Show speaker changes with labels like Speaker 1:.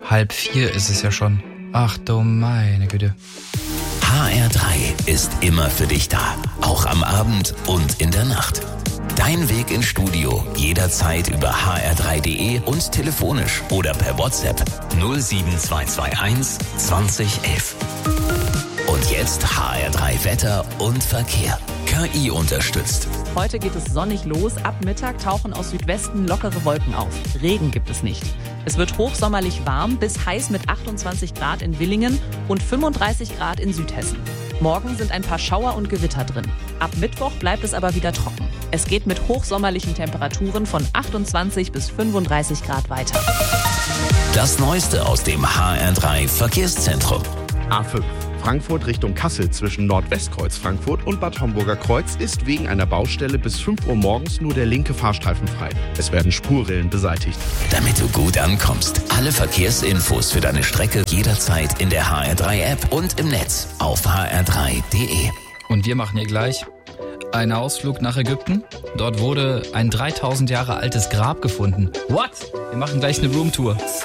Speaker 1: 3:30 ist es ja schon. Ach du meine Güte.
Speaker 2: HR3 ist immer für dich da. Auch am Abend und in der Nacht. Dein Weg ins Studio jederzeit über hr3.de und telefonisch oder per WhatsApp 07221 2011. Und jetzt HR3 Wetter und Verkehr. KI unterstützt.
Speaker 3: Heute geht es sonnig los. Ab Mittag tauchen aus Südwesten lockere Wolken auf. Regen gibt es nicht. Es wird hochsommerlich warm bis heiß mit 28 Grad in Villingen und 35 Grad in Südhessen. Morgen sind ein paar Schauer und Gewitter drin. Ab Mittwoch bleibt es aber wieder trocken. Es geht mit hochsommerlichen Temperaturen von 28 bis 35 Grad weiter.
Speaker 2: Das Neueste aus dem HR3 Verkehrszentrum.
Speaker 4: A5. Frankfurt Richtung Kassel zwischen Nordwestkreuz Frankfurt und Bad Homburger Kreuz ist wegen einer Baustelle bis 5 Uhr morgens nur der linke Fahrstreifen frei. Es werden Spurrillen beseitigt.
Speaker 2: Damit du gut ankommst. Alle Verkehrsinfos für deine Strecke jederzeit in der HR3-App und im Netz auf hr3.de.
Speaker 1: Und wir machen hier gleich einen Ausflug nach Ägypten. Dort wurde ein 3000 Jahre altes Grab gefunden. What? Wir machen gleich eine Roomtour.